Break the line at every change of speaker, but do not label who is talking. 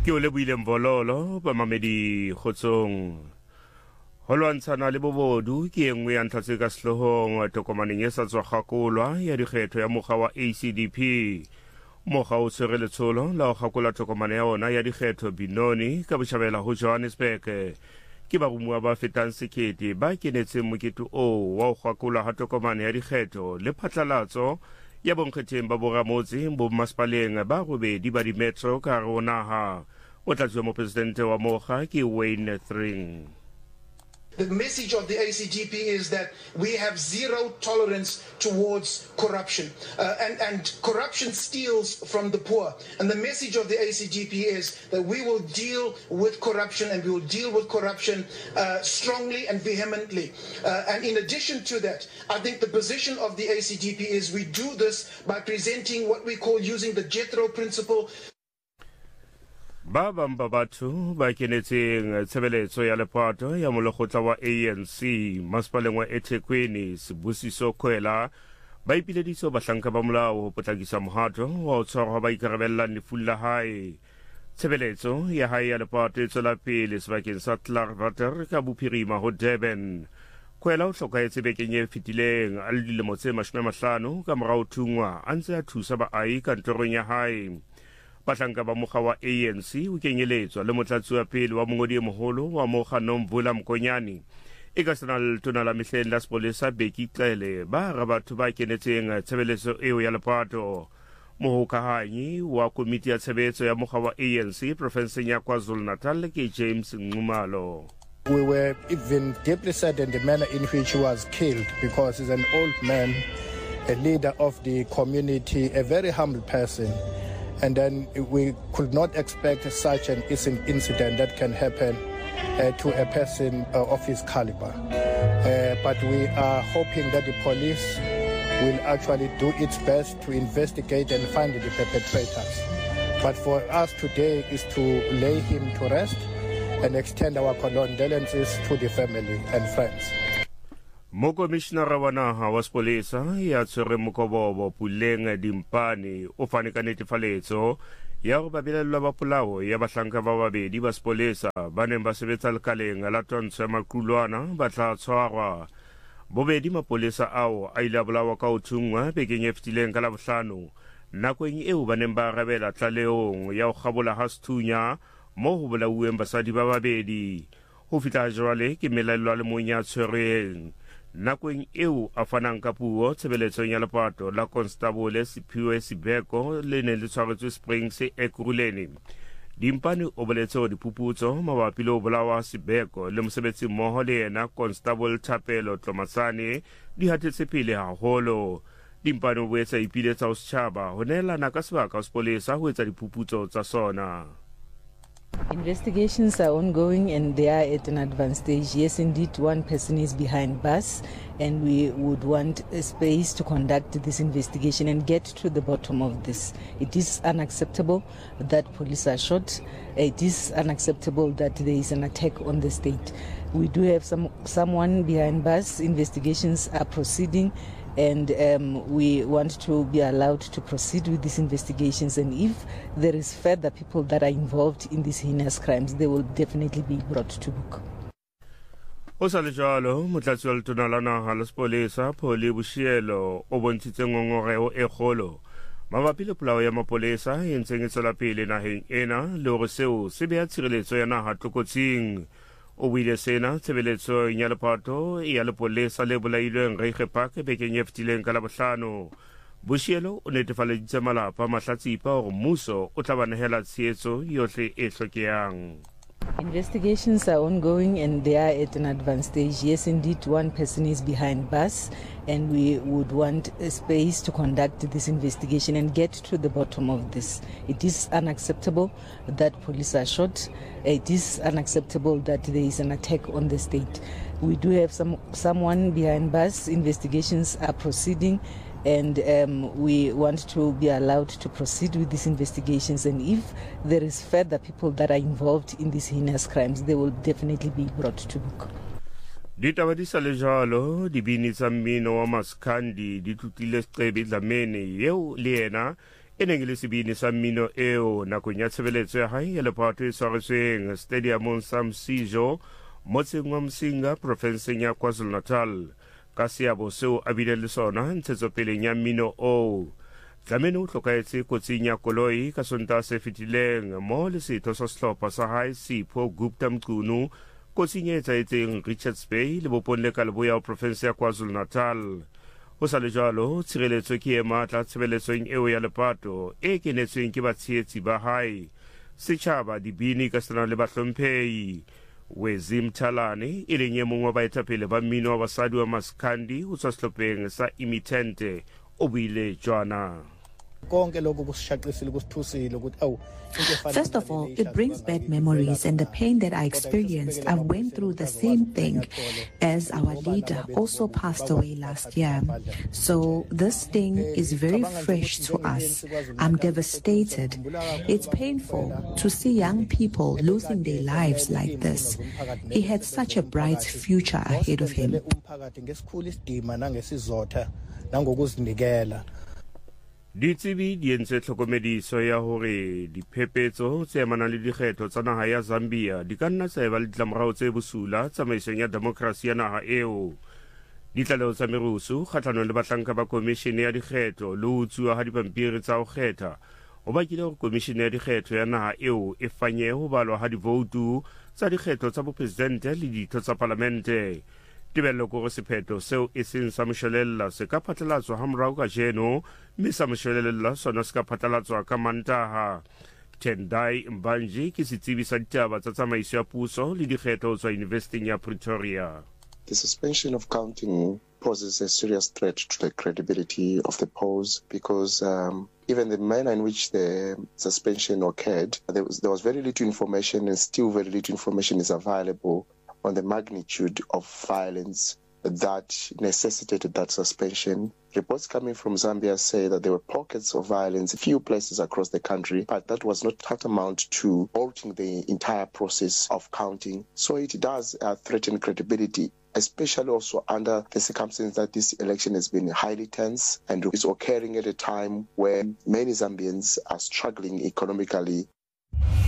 Ke o lebohile Mvololo ba mamedi kgotsong ho lwantshana le bobodu ke engwe ya ntlha tse ka sehlohong tokomaneng e sa tswa kgakolwa ya dikgetho ya mokga wa ACDP mokga o tshwere letsholo la ho kgakola tokomane ya ona ya dikgetho Binoni ka botjhabela ho Johannesburg ke barumuwa ba fetang sekete ba kenetseng mokete o wa ho kgakolwa ha tokomane ya dikgetho le phatlalatso ya bonkgetheng ba boramotse bo masepaleng ba robedi ba di-metro ka hare ho naha o tlatswa mopresidente wa mokga ke Wayne Thring.
The message of the ACGP is that we have zero tolerance towards corruption, and corruption steals from the poor. And the message of the ACGP is that we will deal with corruption, and we will deal with corruption strongly and vehemently. And in addition to that, I think the position of the ACGP is we do this by presenting what we call using the Jethro principle.
Ba bang ba batho ba kenetseng tshebeletso ya lepato ya molokgotla wa ANC masepaleng wa eThekwini Sibusiso Khwela ba ipileditse bahlanka ba molao ho potlakisa mohato wa ho tshwarwa ba ikarabellang lefung la hae. Tshebeletso ya hae ya lepato e tswela pele sebakeng sa Clarkwater ka bophirima ho Durban. Khwela o hlokahetse bekeng e fetileng a le dilemo tse 50 ka morao thungwa a ntse a thusa baahi kantorong ya hae. Bahlanka ba mokga wa ANC o kenyeletswa le motlatsi wa pele wa mongodi e moholo wa mokga Nomvula Mkonyane e ka sena letona la mehleng la sepolesa Bheki Cele ba hara batho ba kenetseng tshebeletso eo ya lepato. Mohokahanyi wa komiti ya tshebetso ya mokga wa ANC profenseng ya KwaZulu-Natal ke James Nxumalo.
We were even deeply saddened the manner in which he was killed because he's an old man, a leader of the community, a very humble person. And then we could not expect such an incident that can happen to a person of his caliber. But we are hoping that the police will actually do its best to investigate and find the perpetrators. But for us today is to lay him to rest and extend our condolences to the family and friends.
Mokomishenara wa naha wa sepolesa ya tshwere Mokobobo Puleng Dimpane o fane ka netefaletso ya hore babelellwa ba polao ya bahlanka ba babedi ba sepolesa ba neng ba sebetsa lekaleng la twantsho ya maqulwana ba tla tshwarwa. Bobedi mapolesa ao a ile a bolawa ka ho thungwa bekeng e fetileng ka Labohlano nakong eo ba neng ba arabela tlalehong ya ho kgabola ha sethunya moo ho bolauweng basadi ba babedi. Ho fihla jwale ke melaellwa le mong ya tshwereng nakong eo a fanang ka puo tshebeletsong ya lepato la Constable Siphiwe Sibeko le ne le tshwaretswe Springs Ekurhuleni. Dimpane o boletse hore diphuputso mabapi le ho bolawa Sibeko le mosebetsi mmoho le yena Constable Thapelo Tlomasane di hatetse pele haholo. Dimpane o boetse a ipiletsa ho setjhaba ho neelana ka sebaka ho sepolesa ho etsa diphuputso tsa sona.
Investigations are ongoing and they are at an advanced stage. Yes, indeed, one person is behind bars and we would want a space to conduct this investigation and get to the bottom of this. It is unacceptable that police are shot. It is unacceptable that there is an attack on the state. We do have someone behind bars. Investigations are proceeding and we want to be allowed to proceed with these investigations, and if there is further people that are involved in these heinous crimes, they will definitely be brought to book.
O sa le jalo motlatsi wa letona la naha la sepolesa Pholi Bushielo o bontshitse ngongoreo e kgolo mabapi le polao ya mapolesa e ntseng e tswela pele naheng ena le hore seo se beha tshireletso ya naha tlokotsing. O buile sena tshebeletso ya lepato ya lepolesa le bolailweng Reiche Park bekeng e fetileng ka Labohlano. Bushielo o netefaleditse malapa mahlatsipa hore mmuso o tla ba nehela tshehetso yohle e hlokehang.
Investigations are ongoing and they are at an advanced stage. Yes, indeed, one person is behind bars and we would want a space to conduct this investigation and get to the bottom of this. It is unacceptable that police are shot. It is unacceptable that there is an attack on the state. We do have someone behind bars. Investigations are proceeding and we want to be allowed to proceed with these investigations, and if there is further people that are involved in these heinous crimes, they will definitely be brought to book.
Ditaba di sa le jalo dibini tsa mmino wa Maskandi di tutile Cebe Dlamini eo le yena e neng le sebini sa mmino eo nakong ya tshebeletso ya hae ya lephato e tshwaretsweng stadiumong sa Msijo motseng wa Msinga profenseng ya KwaZulu-Natal ka seabo seo a bile le sona ntshetsopeleng ya mmino o. Dlamini o hlokahetse kotsing ya koloi ka Sontaha se fetileng mo le setho sa sehlopha sa hae Sipho Gupta Mchunu kotsing e etsahetseng Richards Bay le boponle leboya profense ya KwaZulu-Natal. Ho sa le jwalo tshireletso ke e matla tshebeletsong eo ya lepato e kenetsweng ke batshehetsi ba hae setjhaba dibini ka sana le bahlomphehi. Wezi Mthalane e leng e mong wa baetapele ba mmino wa basadi wa Maskandi ho tswa sehlopheng sa Imitente o buile jwana.
First of all, it brings back memories and the pain that I experienced. I went through the same thing as our leader also passed away last year. So this thing is very fresh to us. I'm devastated. It's painful to see young people losing their lives like this. He had such a bright future ahead of him.
Ditsebi di entse tlhokomediso ya hore diphephetso tse amanang le dikgetho tsa naha ya Zambia di ka nna tsa eba le ditlamorao tse bosula tsamaisong ya demokrasi ya naha eo. Ditlaleho tsa merusu kgahlanong le bahlanka ba komishene ya dikgetho le ho utsuwa ha dipampiri tsa ho kgetha ho bakile hore komishene ya dikgetho ya naha eo e fanye ho balwa ha divoutu tsa dikgetho tsa bopresidente le ditho tsa parlamente. Tebello kore sephetho seo e seng sa moshwelella se ka phatlalatswa ha morao ka jeno mme sa moshwelella sona se ka phatlalatswa ka Mantaha. Tendai Mbanji ke setsebi sa ditaba tsa tsamaiso ya puso le dikgetho ho tswa University ya Pretoria.
The suspension of counting poses a serious threat to the credibility of the polls because even the manner in which the suspension occurred, there was very little information and still very little information is available on the magnitude of violence that necessitated that suspension. Reports coming from Zambia say that there were pockets of violence in a few places across the country, but that was not tantamount to halting the entire process of counting. So it does threaten credibility, especially also under the circumstance that this election has been highly tense and is occurring at a time when many Zambians are struggling economically.